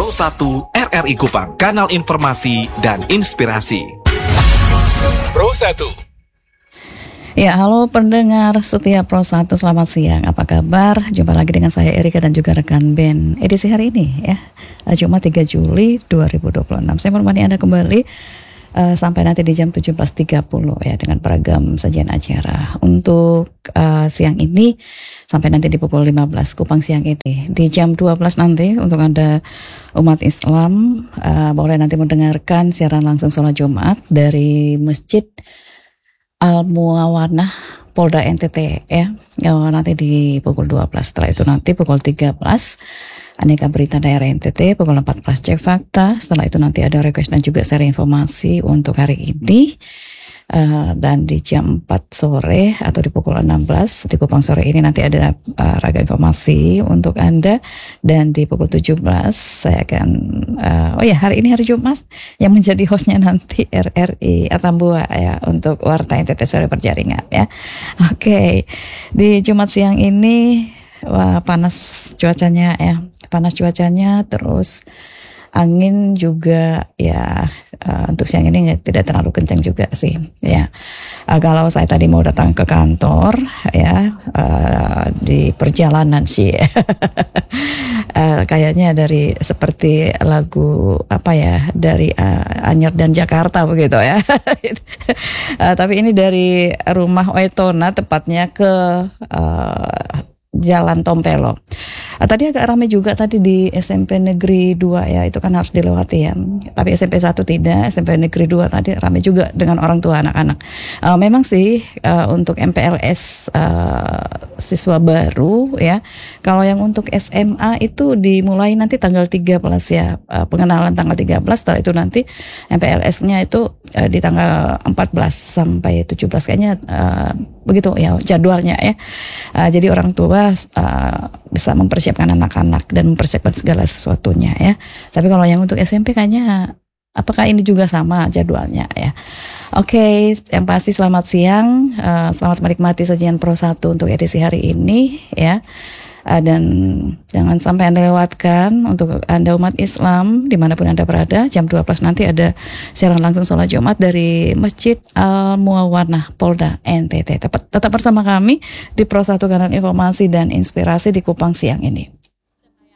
Pro 1 RRI Kupang, kanal informasi dan inspirasi. Pro 1. Ya, halo pendengar setia Pro 1, selamat siang. Apa kabar? Jumpa lagi dengan saya Erika dan juga rekan Ben. Edisi hari ini ya, Jumat 3 Juli 2026. Saya menemani Anda kembali sampai nanti di jam 17.30 ya, dengan beragam sajian acara. Untuk siang ini sampai nanti di pukul 15 Kupang siang ini. Di jam 12 nanti untuk Anda umat Islam boleh nanti mendengarkan siaran langsung sholat Jumat dari Masjid Al-Muawanah Polda NTT ya. Nanti di pukul 12. Setelah itu nanti pukul 13 Aneka Berita Daerah NTT, pukul 14 Cek Fakta. Setelah itu nanti ada request dan juga share informasi untuk hari ini. Dan di jam 4 sore atau di pukul 16 di Kupang sore ini nanti ada raga informasi untuk Anda. Dan di pukul 17 saya akan hari ini hari Jumat yang menjadi hostnya nanti RRI Atambua ya, untuk Warta NTT Sore Perjaringan ya. Oke. Di Jumat siang ini panas cuacanya ya. Panas cuacanya, terus angin juga ya, untuk siang ini tidak terlalu kencang juga sih ya. Kalau saya tadi mau datang ke kantor ya, di perjalanan sih kayaknya dari seperti lagu apa ya, dari Anyer dan Jakarta begitu ya. Tapi ini dari rumah Oetona tepatnya ke Jalan Tompelo. Tadi agak ramai juga tadi di SMP Negeri 2 ya, itu kan harus dilewati ya. Tapi SMP 1 tidak, SMP Negeri 2 tadi ramai juga dengan orang tua anak-anak. Memang sih untuk MPLS siswa baru ya. Kalau yang untuk SMA itu dimulai nanti tanggal 13 ya, pengenalan tanggal 13, setelah itu nanti MPLS-nya itu di tanggal 14 sampai 17 kayaknya, begitu ya jadwalnya ya. Jadi orang tua bisa mempersiapkan anak-anak dan mempersiapkan segala sesuatunya ya. Tapi kalau yang untuk SMP kayaknya, apakah ini juga sama jadwalnya ya? Oke, yang pasti selamat siang, selamat menikmati sajian Pro 1 untuk edisi hari ini ya. Dan jangan sampai Anda lewatkan untuk Anda umat Islam dimanapun Anda berada. Jam 12 nanti ada siaran langsung sholat Jumat dari Masjid Al-Muawanah Polda NTT. Tetap bersama kami di Pro 1 kanal informasi dan inspirasi di Kupang siang ini.